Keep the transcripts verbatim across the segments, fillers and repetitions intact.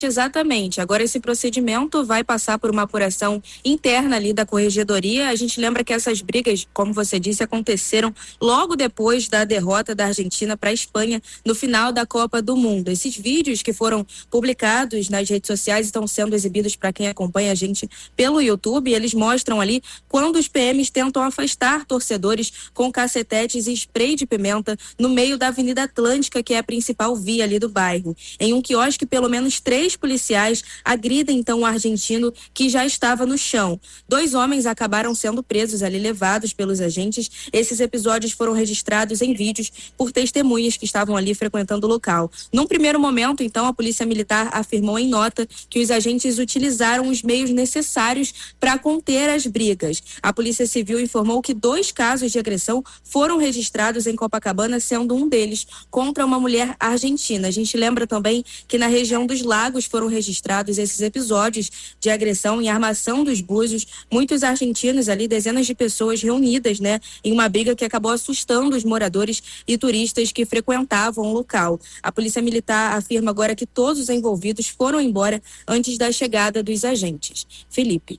Exatamente. Agora esse procedimento vai passar por uma apuração interna ali da corregedoria. A gente lembra que essas brigas, como você disse, aconteceram logo depois da derrota da Argentina para a Espanha no final da Copa do Mundo. Esses vídeos que foram publicados nas redes sociais estão sendo exibidos para quem acompanha a gente pelo YouTube. Eles mostram ali quando os P Ms tentam afastar torcedores com cacetetes e spray de pimenta no meio da Avenida Atlântica, que é a principal via ali do bairro. Em um quiosque, pelo menos três policiais agridem então o argentino que já estava no chão. Dois homens acabaram sendo presos ali, levados pelos agentes. Esses episódios foram registrados em vídeos por testemunhas que estavam ali frequentando o local. Num primeiro momento, então, a Polícia Militar afirmou em nota que os agentes utilizaram os meios necessários para conter as brigas. A Polícia Civil informou que dois casos de agressão foram registrados em Copacabana, sendo um deles contra uma mulher argentina. A gente lembra também que na região dos Lagos foram registrados esses episódios de agressão e armação dos búzios. Muitos argentinos ali, dezenas de pessoas reunidas, né, em uma briga que acabou assustando os moradores e turistas que frequentavam o local. A Polícia Militar afirma agora que todos os envolvidos foram embora antes da chegada dos agentes. Felipe.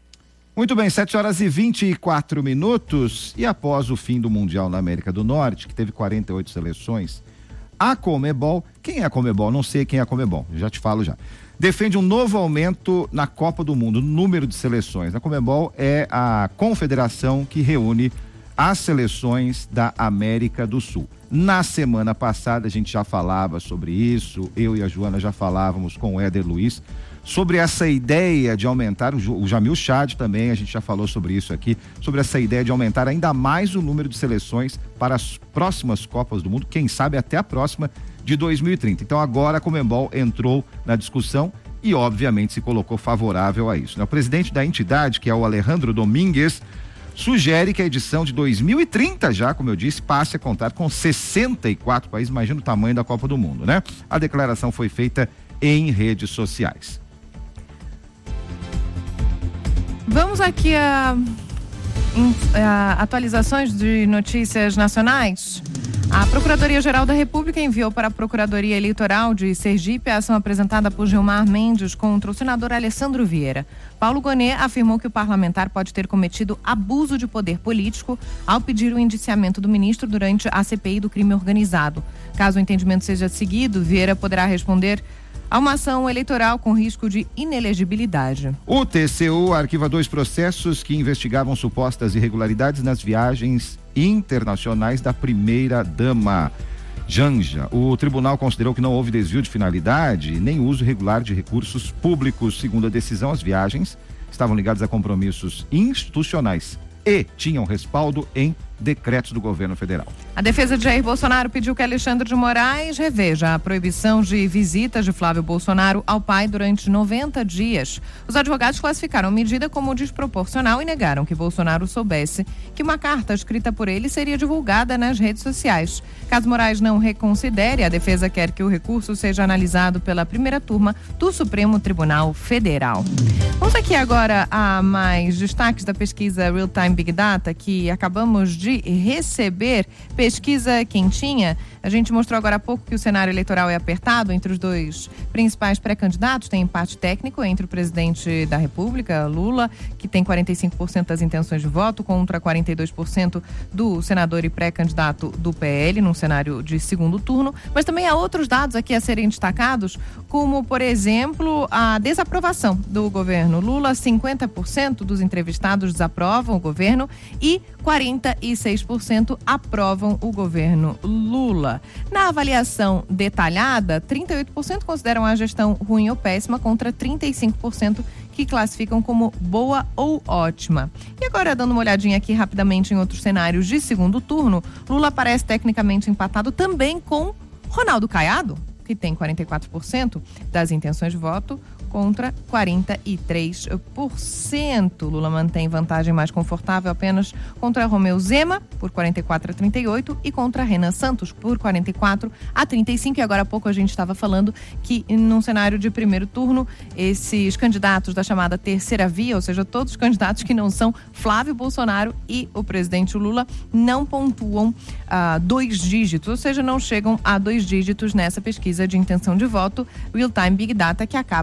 Muito bem, sete horas e vinte e quatro minutos, e após o fim do Mundial na América do Norte, que teve quarenta e oito seleções, a Conmebol, quem é a Conmebol? Não sei quem é a Conmebol, já te falo já. Defende um novo aumento na Copa do Mundo, no número de seleções. A Conmebol é a confederação que reúne as seleções da América do Sul. Na semana passada a gente já falava sobre isso, eu e a Joana já falávamos com o Éder Luiz sobre essa ideia de aumentar, o Jamil Chad também, a gente já falou sobre isso aqui, sobre essa ideia de aumentar ainda mais o número de seleções para as próximas Copas do Mundo, quem sabe até a próxima de dois mil e trinta. Então agora a Conmebol entrou na discussão e obviamente se colocou favorável a isso, né? O presidente da entidade, que é o Alejandro Domingues, sugere que a edição de dois mil e trinta já, como eu disse, passe a contar com sessenta e quatro países. Imagina o tamanho da Copa do Mundo, né? A declaração foi feita em redes sociais. Vamos aqui a, a atualizações de notícias nacionais. A Procuradoria-Geral da República enviou para a Procuradoria Eleitoral de Sergipe a ação apresentada por Gilmar Mendes contra o senador Alessandro Vieira. Paulo Gonet afirmou que o parlamentar pode ter cometido abuso de poder político ao pedir o indiciamento do ministro durante a C P I do crime organizado. Caso o entendimento seja seguido, Vieira poderá responder a uma ação eleitoral com risco de inelegibilidade. O T C U arquiva dois processos que investigavam supostas irregularidades nas viagens internacionais da primeira-dama Janja. O tribunal considerou que não houve desvio de finalidade nem uso irregular de recursos públicos. Segundo a decisão, as viagens estavam ligadas a compromissos institucionais e tinham respaldo em decretos do governo federal. A defesa de Jair Bolsonaro pediu que Alexandre de Moraes reveja a proibição de visitas de Flávio Bolsonaro ao pai durante noventa dias. Os advogados classificaram a medida como desproporcional e negaram que Bolsonaro soubesse que uma carta escrita por ele seria divulgada nas redes sociais. Caso Moraes não reconsidere, a defesa quer que o recurso seja analisado pela primeira turma do Supremo Tribunal Federal. Vamos aqui agora a mais destaques da pesquisa Real Time Big Data que acabamos de receber. Pesquisa quentinha. A gente mostrou agora há pouco que o cenário eleitoral é apertado entre os dois principais pré-candidatos. Tem empate técnico entre o presidente da República, Lula, que tem quarenta e cinco por cento das intenções de voto, contra quarenta e dois por cento do senador e pré-candidato do P L, num cenário de segundo turno. Mas também há outros dados aqui a serem destacados, como, por exemplo, a desaprovação do governo Lula. cinquenta por cento dos entrevistados desaprovam o governo e quarenta e seis por cento aprovam o governo Lula. Na avaliação detalhada, trinta e oito por cento consideram a gestão ruim ou péssima, contra trinta e cinco por cento que classificam como boa ou ótima. E agora, dando uma olhadinha aqui rapidamente em outros cenários de segundo turno, Lula parece tecnicamente empatado também com Ronaldo Caiado, que tem quarenta e quatro por cento das intenções de voto, contra quarenta e três por cento. Lula mantém vantagem mais confortável apenas contra Romeu Zema, por quarenta e quatro a trinta e oito, e contra Renan Santos, por quarenta e quatro a trinta e cinco. E agora há pouco a gente estava falando que, num cenário de primeiro turno, esses candidatos da chamada terceira via, ou seja, todos os candidatos que não são Flávio Bolsonaro e o presidente Lula, não pontuam ah, dois dígitos, ou seja, não chegam a dois dígitos nessa pesquisa de intenção de voto Real Time Big Data que acaba